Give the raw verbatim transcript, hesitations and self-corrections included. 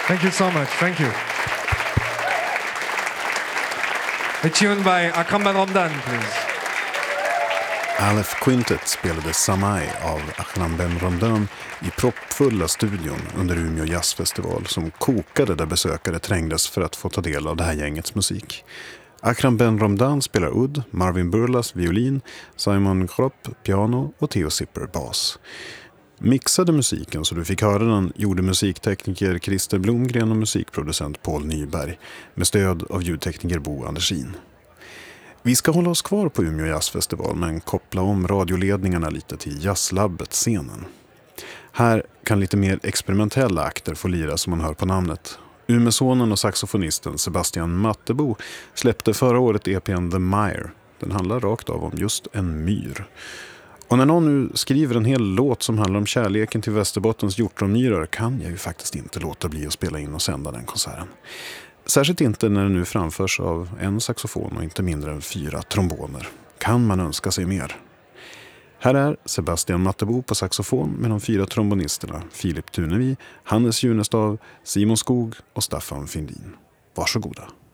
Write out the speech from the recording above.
Thank you so much. Thank you. A tune by Akram Ben Ramadan, please. Aleph Quintet spelade Samai av Akram Ben Ramadan i proppfulla studion under Umeå jazzfestival som kokade där besökare trängdes för att få ta del av det här gängets musik. Akram Ben Ramadan spelar udd, Marvin Burlas violin, Simon Kropp piano och Theo Zipper bas. Mixade musiken så du fick höra den gjorde musiktekniker Christer Blomgren och musikproducent Paul Nyberg med stöd av ljudtekniker Bo Andersin. Vi ska hålla oss kvar på Umeå jazzfestival men koppla om radioledningarna lite till jazzlabbet-scenen. Här kan lite mer experimentella akter få lira som man hör på namnet. Umeåsonen och saxofonisten Sebastian Mattebo släppte förra året E P:n The Mire. Den handlar rakt av om just en myr. Och när någon nu skriver en hel låt som handlar om kärleken till Västerbottens hjortronmyror kan jag ju faktiskt inte låta bli att spela in och sända den konserten. Särskilt inte när den nu framförs av en saxofon och inte mindre än fyra tromboner. Kan man önska sig mer? Här är Sebastian Mattebo på saxofon med de fyra trombonisterna Filip Tunevi, Hannes Junestav, Simon Skog och Staffan Findin. Varsågoda.